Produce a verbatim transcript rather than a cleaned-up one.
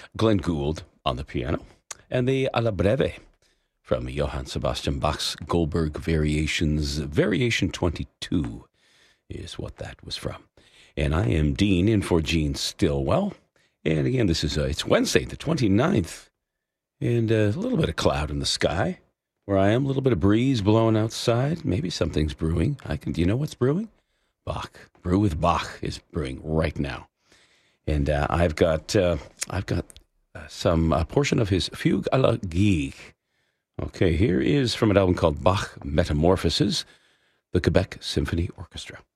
Glenn Gould on the piano, and the Alla Breve from Johann Sebastian Bach's Goldberg Variations. Variation twenty-two is what that was from. And I am Dean in for Gene Stillwell. And again, this is uh, it's Wednesday, the twenty-ninth, and uh, a little bit of cloud in the sky where I am, a little bit of breeze blowing outside. Maybe something's brewing. I can. Do you know what's brewing? Bach. Brew with Bach is brewing right now. And uh, I've got uh, I've got uh, some uh, portion of his Fugue à la Guy. Okay, here is from an album called Bach Metamorphoses, the Quebec Symphony Orchestra.